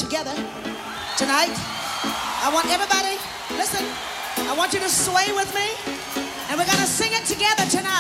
together tonight. I want everybody, listen, I want you to sway with me, and we're gonna sing it together tonight.